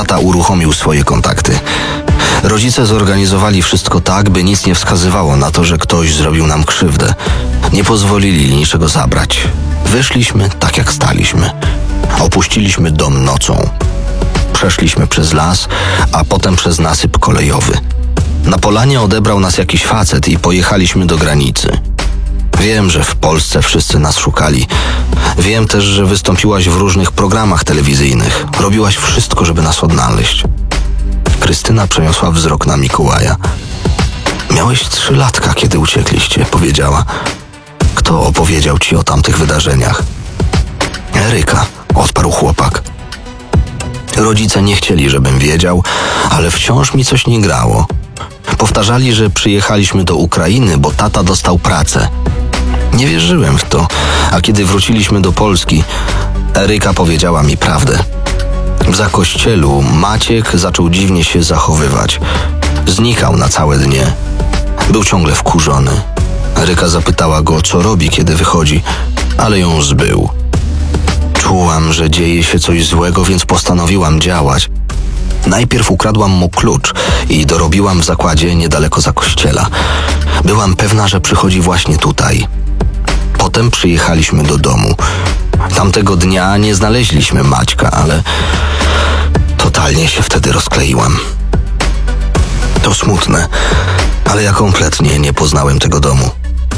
tata uruchomił swoje kontakty. Rodzice zorganizowali wszystko tak, by nic nie wskazywało na to, że ktoś zrobił nam krzywdę. Nie pozwolili niczego zabrać. Wyszliśmy tak, jak staliśmy. Opuściliśmy dom nocą. Przeszliśmy przez las, a potem przez nasyp kolejowy. Na polanie odebrał nas jakiś facet i pojechaliśmy do granicy. Wiem, że w Polsce wszyscy nas szukali. Wiem też, że wystąpiłaś w różnych programach telewizyjnych. Robiłaś wszystko, żeby nas odnaleźć. Krystyna przeniosła wzrok na Mikołaja. Miałeś 3 latka, kiedy uciekliście, powiedziała. Kto opowiedział ci o tamtych wydarzeniach? Eryka, odparł chłopak. Rodzice nie chcieli, żebym wiedział, ale wciąż mi coś nie grało. Powtarzali, że przyjechaliśmy do Ukrainy, bo tata dostał pracę. Nie wierzyłem w to, a kiedy wróciliśmy do Polski, Eryka powiedziała mi prawdę. W Zakościelu Maciek zaczął dziwnie się zachowywać. Znikał na całe dnie. Był ciągle wkurzony. Eryka zapytała go, co robi, kiedy wychodzi, ale ją zbył. Czułam, że dzieje się coś złego, więc postanowiłam działać. Najpierw ukradłam mu klucz i dorobiłam w zakładzie niedaleko Zakościela. Byłam pewna, że przychodzi właśnie tutaj. Potem przyjechaliśmy do domu. Tamtego dnia nie znaleźliśmy Maćka, ale totalnie się wtedy rozkleiłam. To smutne, ale ja kompletnie nie poznałem tego domu.